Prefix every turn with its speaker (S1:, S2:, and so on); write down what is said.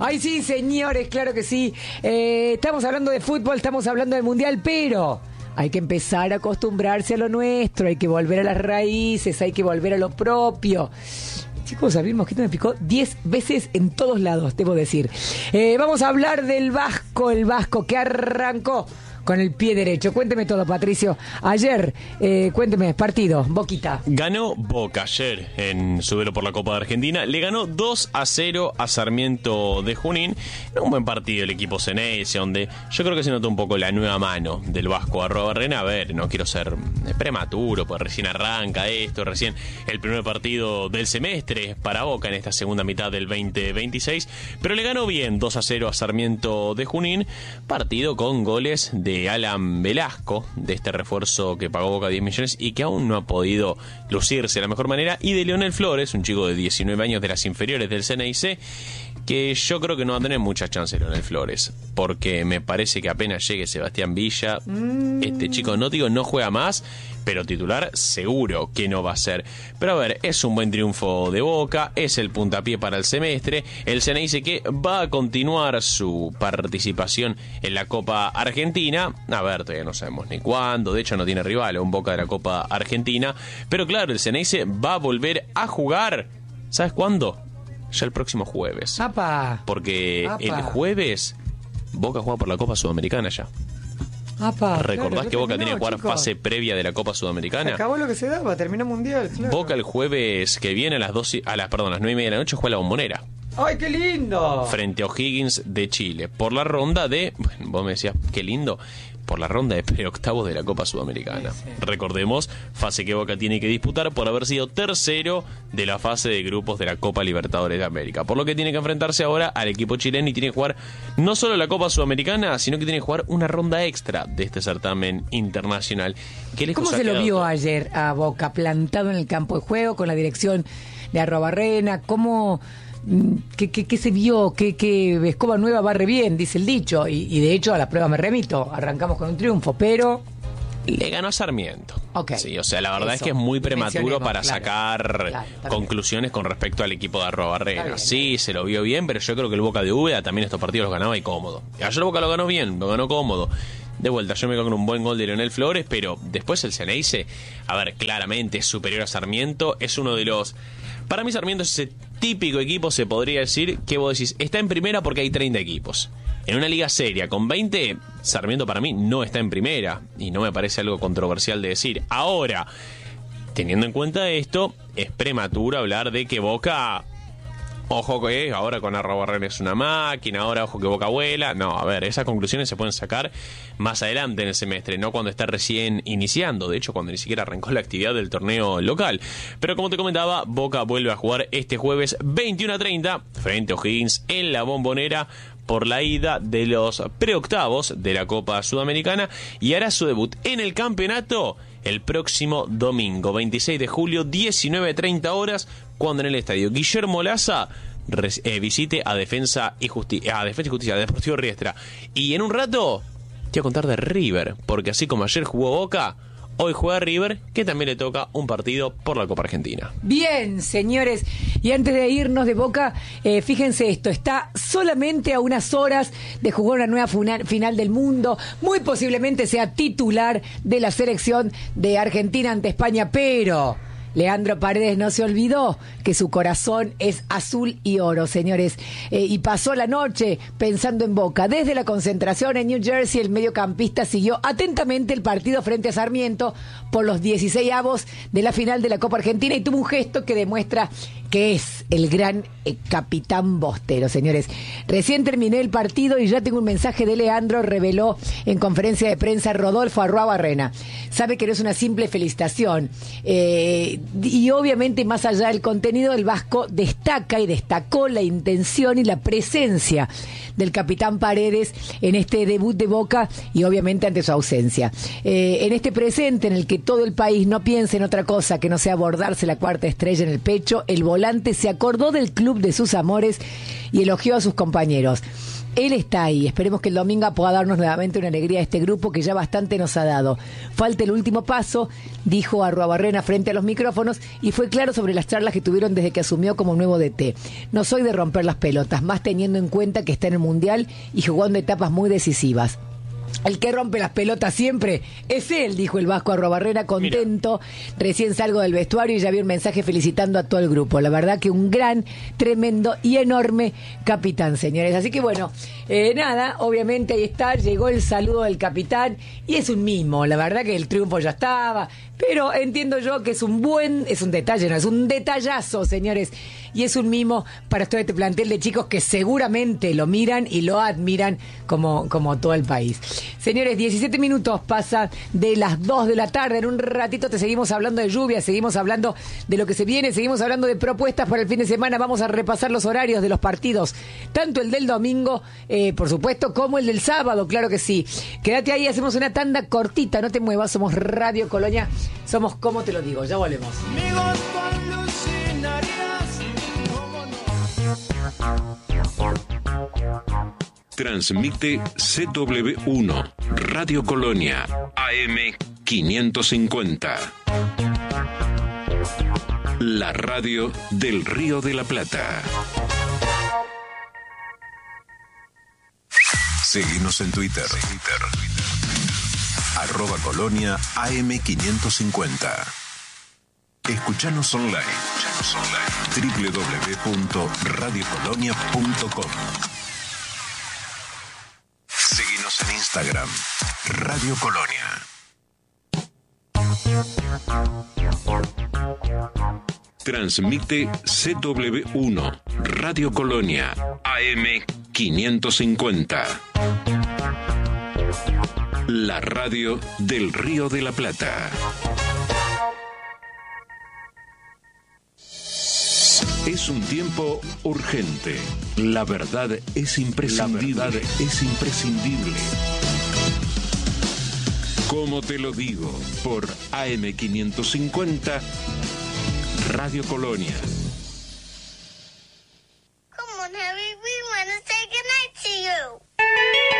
S1: Ay, sí, señores, claro que sí. Estamos hablando de fútbol, estamos hablando del Mundial, pero hay que empezar a acostumbrarse a lo nuestro, hay que volver a las raíces, hay que volver a lo propio. Chicos, a mí el mosquito me picó 10 veces en todos lados, debo decir. Vamos a hablar del Vasco, el Vasco que arrancó con el pie derecho. Cuénteme todo, Patricio. Ayer, cuénteme, partido, Boquita.
S2: Ganó Boca ayer en su duelo por la Copa de Argentina. Le ganó 2-0 a Sarmiento de Junín. Un buen partido el equipo Ceneice, donde yo creo que se notó un poco la nueva mano del Vasco Arrobarrena. A ver, no quiero ser prematuro, pues recién arranca esto, recién el primer partido del semestre para Boca en esta segunda mitad del 2026. Pero le ganó bien 2-0 a Sarmiento de Junín. Partido con goles de Alan Velasco, de este refuerzo que pagó Boca 10 millones y que aún no ha podido lucirse de la mejor manera, y de Leonel Flores, un chico de 19 años de las inferiores del Ceneice, que yo creo que no va a tener mucha chance Leonel Flores, porque me parece que apenas llegue Sebastián Villa, este chico no juega más, pero titular seguro que no va a ser. Pero a ver, es un buen triunfo de Boca, es el puntapié para el semestre. El Ceneice que va a continuar su participación en la Copa Argentina. A ver, todavía no sabemos ni cuándo, de hecho no tiene rival, un Boca de la Copa Argentina. Pero claro, el Ceneice va a volver a jugar, ¿sabes cuándo? Ya el próximo jueves.
S1: ¡Apa!
S2: Porque el jueves Boca juega por la Copa Sudamericana ya.
S1: ¡Apa!
S2: ¿Recordás
S1: claro,
S2: que Boca
S1: terminó,
S2: tiene que jugar
S1: chicos.
S2: fase previa de la Copa Sudamericana?
S1: Se acabó lo que se daba, terminó Mundial, claro.
S2: Boca el jueves que viene a las 9:30 de la noche juega la Bombonera.
S1: ¡Ay, qué lindo!
S2: Frente a O'Higgins de Chile. Por la ronda de... Bueno, vos me decías, qué lindo. Por la ronda de preoctavos de la Copa Sudamericana. Sí. Recordemos, fase que Boca tiene que disputar por haber sido tercero de la fase de grupos de la Copa Libertadores de América. Por lo que tiene que enfrentarse ahora al equipo chileno y tiene que jugar no solo la Copa Sudamericana, sino que tiene que jugar una ronda extra de este certamen internacional.
S1: ¿Cómo se lo vio ayer a Boca plantado en el campo de juego con la dirección de Arrobarrena? ¿Cómo... ¿Qué se vio? ¿Qué escoba nueva barre bien? Dice el dicho. Y de hecho a la prueba me remito. Arrancamos con un triunfo, pero...
S2: Le ganó a Sarmiento.
S1: Okay.
S2: Sí, o sea, la verdad es que es muy prematuro para sacar conclusiones con respecto al equipo de Arrobarrena. Sí, se lo vio bien, pero yo creo que el Boca de Úbeda también estos partidos los ganaba y cómodo. Y ayer el Boca lo ganó bien, lo ganó cómodo. De vuelta, yo me quedo con un buen gol de Leonel Flores, pero después el Ceneice, a ver, claramente es superior a Sarmiento. Es uno de los... Para mí Sarmiento es ese típico equipo, se podría decir, que vos decís, está en primera porque hay 30 equipos. En una liga seria, con 20, Sarmiento para mí no está en primera. Y no me parece algo controversial de decir. Ahora, teniendo en cuenta esto, es prematuro hablar de que Boca... Ojo que ahora con Arrobarrena es una máquina, ahora ojo que Boca vuela. No, a ver, esas conclusiones se pueden sacar más adelante en el semestre, no cuando está recién iniciando. De hecho, cuando ni siquiera arrancó la actividad del torneo local. Pero como te comentaba, Boca vuelve a jugar este jueves 21:30 frente a O'Higgins en la Bombonera por la ida de los preoctavos de la Copa Sudamericana y hará su debut en el campeonato el próximo domingo, 26 de julio, 19:30 horas, cuando en el estadio Guillermo Laza visite a Defensa y Justicia, a Deportivo Riestra. Y en un rato te voy a contar de River, porque así como ayer jugó Boca, hoy juega River, que también le toca un partido por la Copa Argentina.
S1: Bien, señores, y antes de irnos de Boca, fíjense esto, está solamente a unas horas de jugar una nueva final del mundo, muy posiblemente sea titular de la selección de Argentina ante España, pero... Leandro Paredes no se olvidó que su corazón es azul y oro, señores, y pasó la noche pensando en Boca. Desde la concentración en New Jersey, el mediocampista siguió atentamente el partido frente a Sarmiento por los 16avos de la final de la Copa Argentina y tuvo un gesto que demuestra que es el gran capitán Bostero, señores. Recién terminé el partido y ya tengo un mensaje de Leandro, reveló en conferencia de prensa Rodolfo Arrobarrena. Sabe que no es una simple felicitación. Y obviamente, más allá del contenido, el Vasco destaca y destacó la intención y la presencia del capitán Paredes en este debut de Boca y obviamente ante su ausencia. En este presente en el que todo el país no piensa en otra cosa que no sea bordarse la cuarta estrella en el pecho, el volante se acordó del club de sus amores y elogió a sus compañeros. Él está ahí. Esperemos que el domingo pueda darnos nuevamente una alegría a este grupo que ya bastante nos ha dado. Falta el último paso, dijo Arruabarrena frente a los micrófonos, y fue claro sobre las charlas que tuvieron desde que asumió como nuevo DT. No soy de romper las pelotas, más teniendo en cuenta que está en el Mundial y jugando etapas muy decisivas. El que rompe las pelotas siempre es él, dijo el Vasco Arruabarrena, contento. Mira. Recién salgo del vestuario y ya vi un mensaje felicitando a todo el grupo. La verdad que un gran, tremendo y enorme capitán, señores. Así que bueno, nada, obviamente ahí está, llegó el saludo del capitán y es un mimo. La verdad que el triunfo ya estaba, pero entiendo yo que es un detalle, no, es un detallazo, señores. Y es un mimo para todo este plantel de chicos que seguramente lo miran y lo admiran como todo el país. Señores, 17 minutos pasa de las 2 de la tarde. En un ratito te seguimos hablando de lluvia, seguimos hablando de lo que se viene, seguimos hablando de propuestas para el fin de semana. Vamos a repasar los horarios de los partidos, tanto el del domingo, por supuesto, como el del sábado, claro que sí. Quédate ahí, hacemos una tanda cortita, no te muevas, somos Radio Colonia, somos Como Te Lo Digo, ya volvemos.
S3: Transmite CW1, Radio Colonia, AM 550. La radio del Río de la Plata. Seguinos en Twitter. @Colonia AM 550. Escuchanos online. www.radiocolonia.com. Seguinos en Instagram, Radio Colonia. Transmite CW1, Radio Colonia, AM 550. La radio del Río de la Plata. Es un tiempo urgente. La verdad es imprescindible. Como Te Lo Digo, por AM 550, Radio Colonia.
S4: Come on, Harry.